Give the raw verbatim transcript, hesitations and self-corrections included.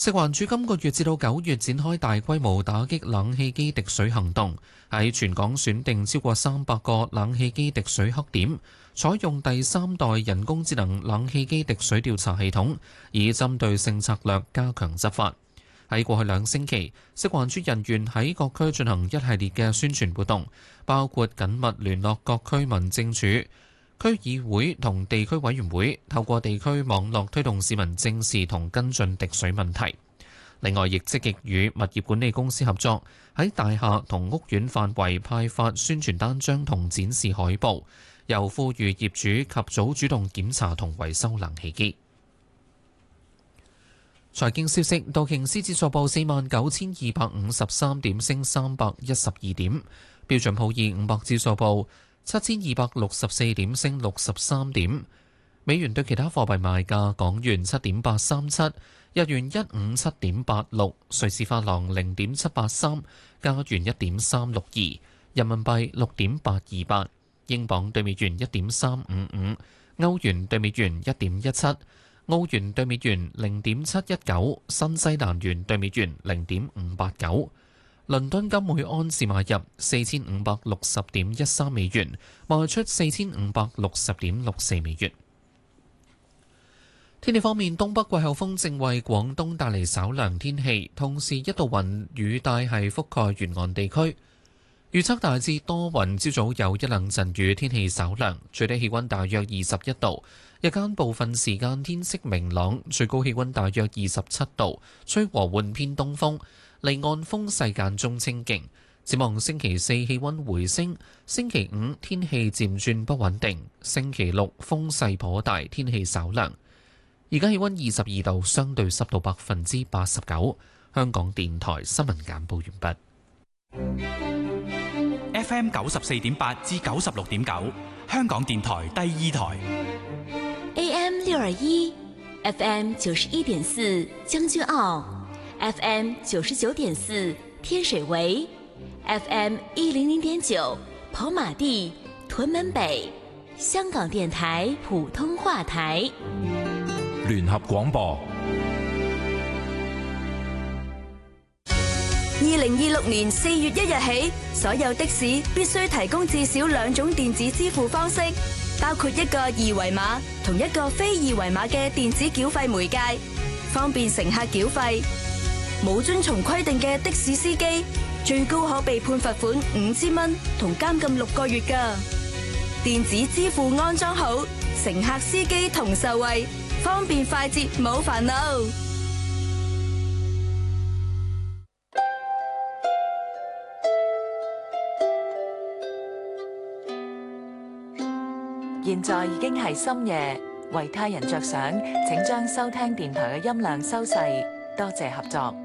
食環署今個月至到九月展開大規模打擊冷氣機滴水行動，喺全港選定超過三百個冷氣機滴水黑點，採用第三代人工智能冷氣機滴水調查系統，以針對性策略加強執法。喺過去兩星期，食環署人員喺各區進行一系列嘅宣傳活動，包括緊密聯絡各區民政處、區議會同地區委員會，透過地區網絡推動市民正視同跟進滴水問題。另外，亦積極與物業管理公司合作，喺大廈同屋苑範圍派發宣傳單張同展示海報，又呼籲業主及早主動檢查同維修冷氣機。財經消息，道瓊斯指數報四萬九千二百五十三點，升三百一十二點；標準普爾五百指數報七千二百六十四點，升六十三點。美元對其他貨幣賣價：港元七點八三七，日元一五七點八六，瑞士法郎零點七八三，加元一點三六二，人民幣六點八二八，英鎊對美元一點三五五，歐元對美元一點一七。澳元對美元零點七一九，新西蘭元對美元零點五八九。倫敦金每安士買入四千五百六十點一三美元，賣出四千五百六十點六四美元。天氣方面，東北季候風正為廣東帶嚟稍涼天氣，同時一道雲雨帶係覆蓋沿岸地區。預測大致多雲，朝早有一兩陣雨，天氣稍涼，最低氣溫大約二十一度。日間部分時間天色明朗，最高氣溫大約二十七度，吹和緩偏東風，離岸風勢間中清勁。展望星期四氣溫回升，星期五天氣漸轉不穩定，星期六風勢頗大，天氣稍涼。而家氣溫二十二度，相對濕度百分之八十九。香港電台新聞簡報完畢。 F M 九十四點八至九十六點九，香港電台第二台。 A M 六二一 ，F M 九十一點四將軍澳 ，F M 九十九點四天水圍 ，F M 一零零點九跑馬地屯門北，香港電台普通話台。 聯合廣播。 二零二六年四月一日起，所有的士必須提供至少兩種電子支付方式，包括一個二維碼同一個非二維碼嘅電子繳費媒介，方便乘客繳費。冇遵從規定嘅的，的士司機，最高可被判罰款五千蚊同監禁六個月㗎。電子支付安裝好，乘客司機同受惠，方便快捷冇煩惱。 現在已經係深夜，為他人着想，請將收聽電台嘅音量收細，多謝合作。